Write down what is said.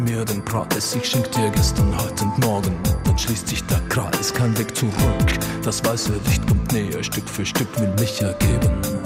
mir den Preis, ich schenk dir gestern, heute und morgen. Dann schließt sich der Kreis, kein Weg zurück. Das weiße Licht kommt näher, Stück für Stück will mich ergeben.